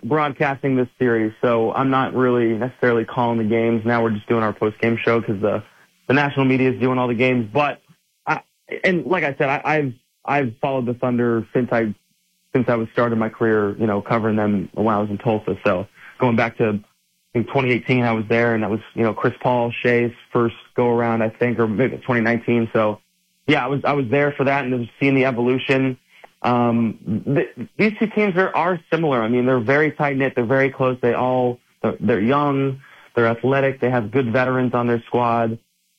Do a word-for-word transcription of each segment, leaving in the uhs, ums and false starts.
not broadcasting this series, so I'm not really necessarily calling the games. Now we're just doing our post-game show because the, the national media is doing all the games. But, I, and like I said, I, I've I've followed the Thunder since I since I was started my career, you know, covering them when I was in Tulsa. So going back to I think twenty eighteen, I was there, and that was, you know, Chris Paul, Shea's first go-around, I think, or maybe twenty nineteen. So, yeah, I was I was there for that and just seeing the evolution. Um, th- these two teams are, are similar. I mean, they're very tight-knit. They're very close. They all, they're, they're young. They're athletic. They have good veterans on their squad.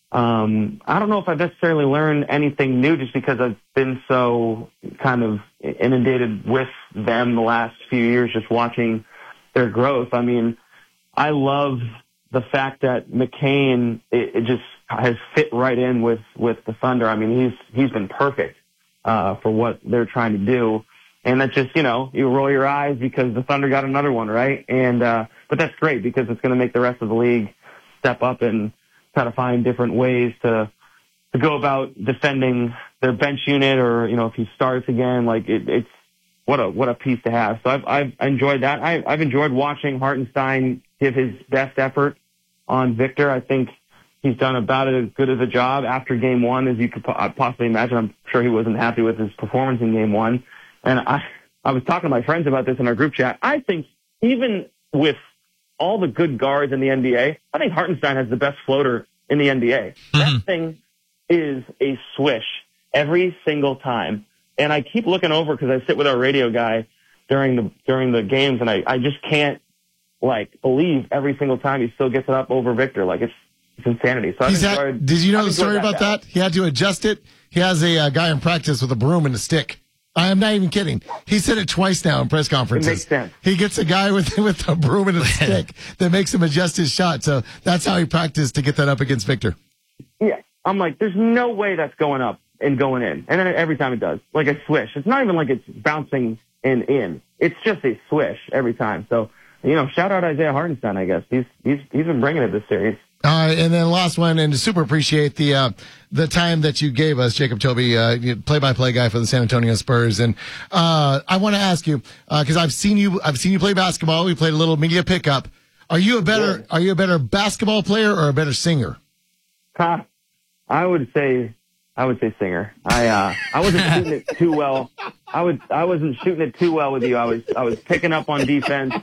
Um, I don't know if I've necessarily learned anything new just because I've been so kind of inundated with them the last few years, just watching their growth. I mean, I love the fact that McCain, it, it just has fit right in with, with the Thunder. I mean, he's, he's been perfect. Uh, for what they're trying to do. And that's just, you know, you roll your eyes because the Thunder got another one, right? And, uh, but that's great because it's going to make the rest of the league step up and try to find different ways to, to go about defending their bench unit or, you know, if he starts again, like it, it's what a, what a piece to have. So I've, I've enjoyed that. I, I've enjoyed watching Hartenstein give his best effort on Victor. I think he's done about as good as a job after game one as you could possibly imagine. I'm sure he wasn't happy with his performance in game one. And I, I was talking to my friends about this in our group chat. I think even with all the good guards in the N B A, I think Hartenstein has the best floater in the N B A. Mm-hmm. That thing is a swish every single time. And I keep looking over because I sit with our radio guy during the, during the games and I, I just can't like believe every single time he still gets it up over Victor. Like it's, It's insanity. So He's enjoyed, had, did you know I've the story that about that? that? He had to adjust it. He has a uh, guy in practice with a broom and a stick. I am not even kidding. He said it twice now in press conferences. It makes sense. He gets a guy with with a broom and a stick that makes him adjust his shot. So that's how he practiced to get that up against Victor. Yeah. I'm like, there's no way that's going up and going in. And then every time it does, like a swish. It's not even like it's bouncing and in. It's just a swish every time. So, you know, shout out Isaiah Hartenstein, I guess. He's he's he's been bringing it this series. All right, and then last one, and super appreciate the uh, the time that you gave us, Jacob Toby, uh, play-by-play guy for the San Antonio Spurs. And uh, I want to ask you because uh, I've seen you, I've seen you play basketball. We played a little media pickup. Are you a better, yeah. are you a better basketball player or a better singer? Huh. I would say, I would say singer. I uh, I wasn't shooting it too well. I was I wasn't shooting it too well with you. I was I was picking up on defense.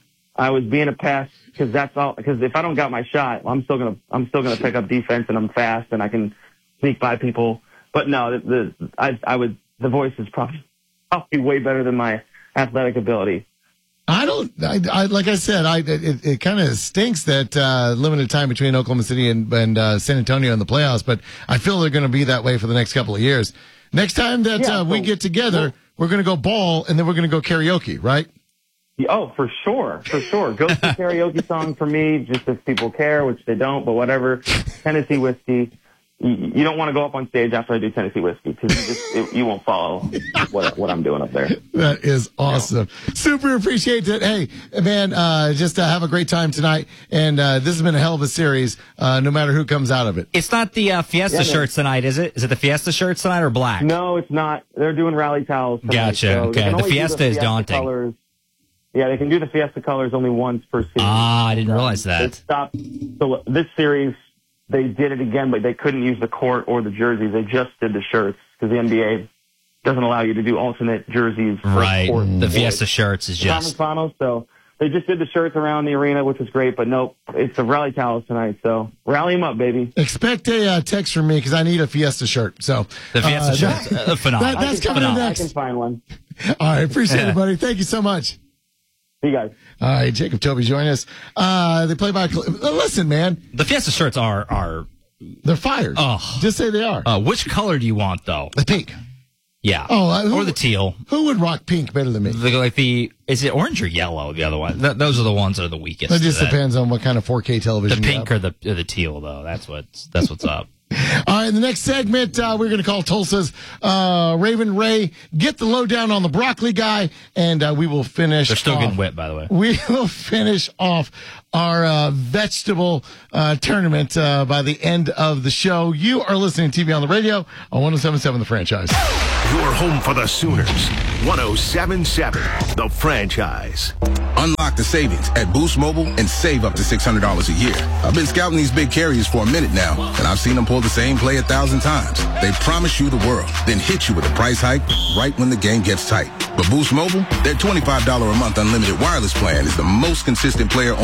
I was being a pest because that's all. Because if I don't got my shot, I'm still gonna I'm still gonna pick up defense and I'm fast and I can sneak by people. But no, the, the I I would the voice is probably probably way better than my athletic ability. I don't. I, I like I said. I it, it kind of stinks that uh, limited time between Oklahoma City and, and uh, San Antonio in the playoffs. But I feel they're going to be that way for the next couple of years. Next time that yeah, uh, we so, get together, well, we're going to go ball and then we're going to go karaoke, right? Oh, for sure, for sure. Go to the karaoke song for me, just if people care, which they don't, but whatever. Tennessee Whiskey. You, you don't want to go up on stage after I do Tennessee Whiskey because you just it, you won't follow what what I'm doing up there. That is awesome. Yeah. Super appreciate it. Hey, man, uh, just uh, have a great time tonight. And uh, this has been a hell of a series, uh, no matter who comes out of it. It's not the uh, Fiesta yeah, shirts tonight, is it? Is it the Fiesta shirts tonight or black? No, it's not. They're doing rally towels tonight. Gotcha. So okay. The Fiesta, the is Fiesta daunting. Colors. Yeah, they can do the Fiesta colors only once per season. Ah, I didn't realize that. They stopped. So this series, they did it again, but they couldn't use the court or the jerseys. They just did the shirts because the N B A doesn't allow you to do alternate jerseys. Right. Court the Fiesta shirts is just. Finals, so they just did the shirts around the arena, which was great, but nope, it's the rally towels tonight. So rally them up, baby. Expect a uh, text from me because I need a Fiesta shirt. So the Fiesta uh, shirts, that, uh, phenomenal. That, that's coming phenomenal. next. I can find one. All right, appreciate yeah. it, buddy. Thank you so much. See you guys. All right, Jacob Toby, join us. Uh, they play by. Listen, man. The Fiesta shirts are are. They're fired. Oh, just say they are. Uh, which color do you want, though? The pink. Yeah. Oh, uh, who, or the teal. Who would rock pink better than me? The, like the is it orange or yellow? The other one. Th- those are the ones that are the weakest. It just depends on what kind of four K television. The pink or the or the teal, though. That's what's that's what's up. All right, in the next segment, uh, we're going to call Tulsa's uh, Raven Ray, get the lowdown on the broccoli guy, and uh, we will finish. They're still off, getting whipped, by the way. We will finish off our uh, vegetable uh, tournament uh, by the end of the show. You are listening to T V on the Radio on one oh seven point seven The Franchise. Your home for the Sooners, one oh seven point seven The Franchise. Online the savings at Boost Mobile and save up to six hundred dollars a year. I've been scouting these big carriers for a minute now, and I've seen them pull the same play a thousand times. They promise you the world, then hit you with a price hike right when the game gets tight. But Boost Mobile, their twenty-five dollars a month unlimited wireless plan is the most consistent player on